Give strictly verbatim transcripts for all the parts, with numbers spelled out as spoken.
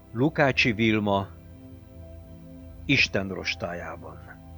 Lukácsi Vilma Isten rostájában.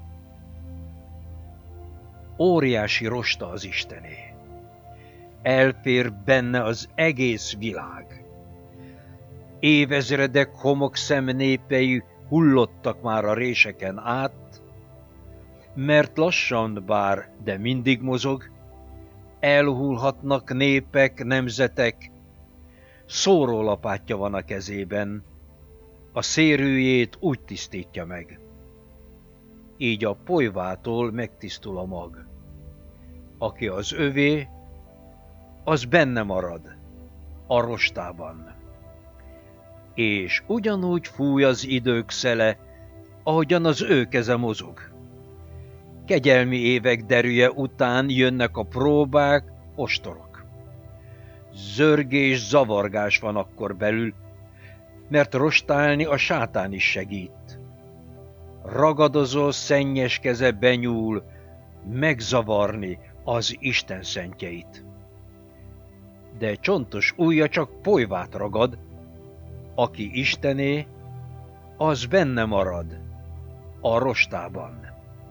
Óriási rosta az Istené. Elfér benne az egész világ. Évezredek homokszem népei hullottak már a réseken át, mert lassan bár, de mindig mozog, elhullhatnak népek, nemzetek, szórólapátja van a kezében, a szérűjét úgy tisztítja meg. Így a polyvától megtisztul a mag. Aki az övé, az benne marad, a rostában. És ugyanúgy fúj az idők szele, ahogyan az ő keze mozog. Kegyelmi évek derűje után jönnek a próbák, ostorok. Zörgés, zavargás van akkor belül, mert rostálni a sátán is segít. Ragadozó, szennyes keze benyúl, megzavarni az Isten szentjeit. De csontos ujja csak polyvát ragad, aki Istené, az benne marad, a rostában.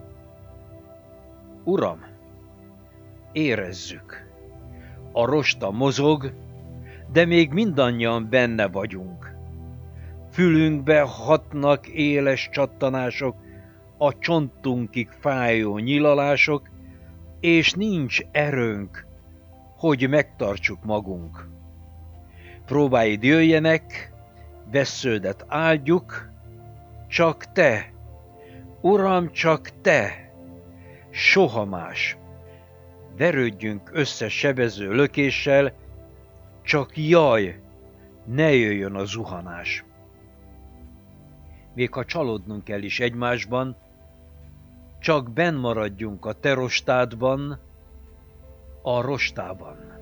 Uram, érezzük, a rosta mozog, de még mindannyian benne vagyunk. Fülünkbe hatnak éles csattanások, a csontunkig fájó nyilalások, és nincs erőnk, hogy megtartsuk magunk. Próbáid jöjjenek, vessződet áldjuk, csak te, Uram, csak te, soha más. Verődjünk össze sebező lökéssel, csak jaj, ne jöjjön a zuhanás. Még ha csalódnunk kell is egymásban, csak benn maradjunk a te rostádban, a rostában.